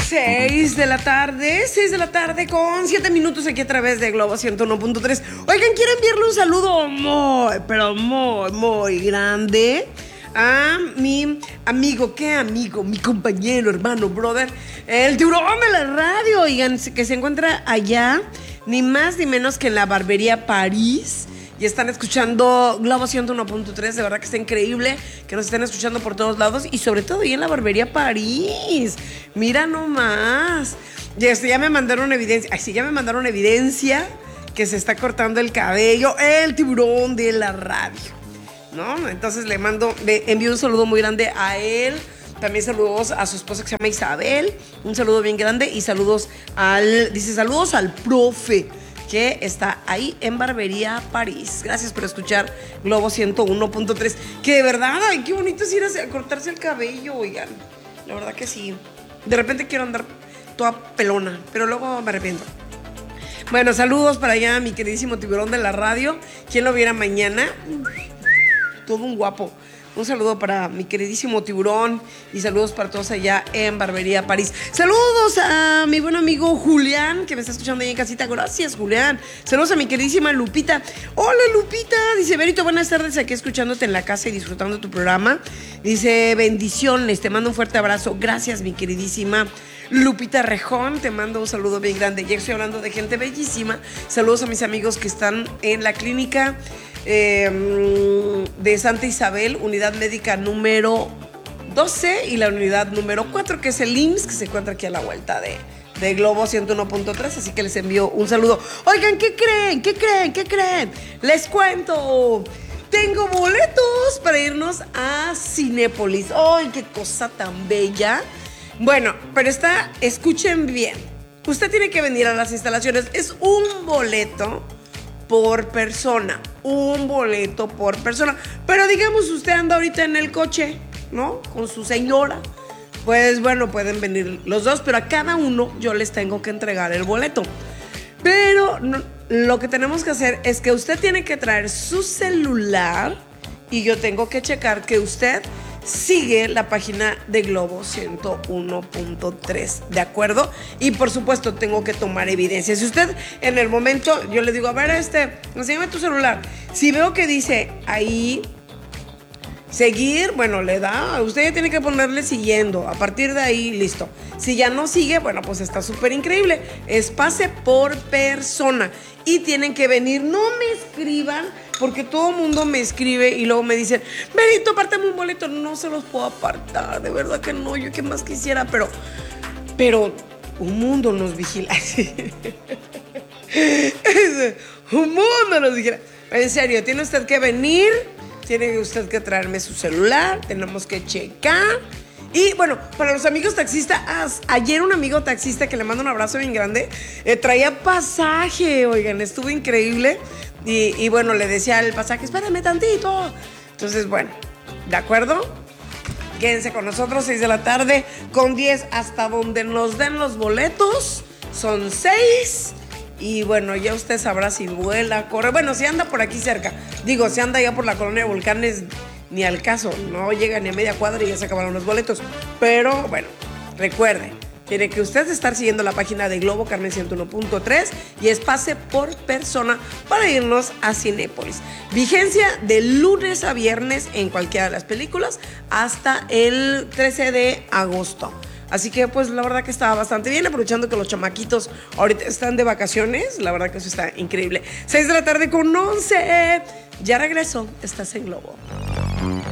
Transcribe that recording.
6 de la tarde con 7 minutos aquí a través de Globo 101.3. Oigan, quiero enviarle un saludo muy grande a mi amigo, mi compañero, hermano, brother, el tiburón de la radio. Oigan, que se encuentra allá, ni más ni menos que en la barbería París. Y están escuchando Globo 101.3, de verdad que está increíble que nos estén escuchando por todos lados y sobre todo ahí en la barbería París. Mira nomás. Ya me mandaron evidencia. Ya me mandaron evidencia que se está cortando el cabello el tiburón de la radio, ¿no? Entonces le envío un saludo muy grande a él. También saludos a su esposa que se llama Isabel. Un saludo bien grande y saludos al profe que está ahí en Barbería París. Gracias por escuchar Globo 101.3. Que de verdad, ay, qué bonito es ir a cortarse el cabello, oigan. La verdad que sí. De repente quiero andar toda pelona, pero luego me arrepiento. Bueno, saludos para allá, mi queridísimo tiburón de la radio. ¿Quién lo viera mañana? Todo un guapo. Un saludo para mi queridísimo tiburón y saludos para todos allá en Barbería París. Saludos a mi buen amigo Julián, que me está escuchando ahí en casita. Gracias, Julián. Saludos a mi queridísima Lupita. Hola, Lupita. Dice, Berito, buenas tardes, aquí escuchándote en la casa y disfrutando tu programa. Dice, bendiciones, te mando un fuerte abrazo. Gracias, mi queridísima Lupita Rejón, te mando un saludo bien grande. Ya estoy hablando de gente bellísima. Saludos a mis amigos que están en la clínica de Santa Isabel, unidad médica número 12 y la unidad número 4, que es el IMSS, que se encuentra aquí a la vuelta de Globo 101.3, así que les envío un saludo. Oigan, ¿qué creen? Les cuento. Tengo boletos para irnos a Cinépolis. ¡Ay, qué cosa tan bella! Bueno, pero escuchen bien. Usted tiene que venir a las instalaciones. Es un boleto por persona. Pero digamos, usted anda ahorita en el coche, ¿no? Con su señora. Pues bueno, pueden venir los dos, pero a cada uno yo les tengo que entregar el boleto. Pero no, lo que tenemos que hacer es que usted tiene que traer su celular y yo tengo que checar que usted sigue la página de Globo 101.3, ¿de acuerdo? Y por supuesto tengo que tomar evidencia. Si usted en el momento, yo le digo, a ver, enséñame tu celular. Si veo que dice ahí seguir, bueno, le da, usted ya tiene que ponerle siguiendo. A partir de ahí, listo. Si ya no sigue, bueno, pues está súper increíble. Es pase por persona. Y tienen que venir, no me escriban, porque todo el mundo me escribe y luego me dicen, Berito, apártame un boleto. No se los puedo apartar, de verdad que no, yo qué más quisiera, pero un mundo nos vigila. Un mundo nos vigila. En serio, tiene usted que venir, tiene usted que traerme su celular, tenemos que checar. Y bueno, para los amigos taxistas, ayer un amigo taxista que le mando un abrazo bien grande, traía pasaje, oigan, estuvo increíble. Y bueno, le decía al pasaje, espérame tantito. Entonces, bueno, ¿de acuerdo? Quédense con nosotros, 6 de la tarde con 10 hasta donde nos den los boletos. Son 6. Y bueno, ya usted sabrá si vuela, corre. Bueno, si anda por aquí cerca. Digo, si anda ya por la colonia de Volcanes, ni al caso. No llega ni a media cuadra y ya se acabaron los boletos. Pero bueno, recuerde, tiene que usted estar siguiendo la página de Globo Carmen 101.3 y es pase por persona para irnos a Cinépolis. Vigencia de lunes a viernes en cualquiera de las películas hasta el 13 de agosto. Así que pues la verdad que estaba bastante bien, aprovechando que los chamaquitos ahorita están de vacaciones. La verdad que eso está increíble. 6 de la tarde con 11. Ya regreso, estás en Globo.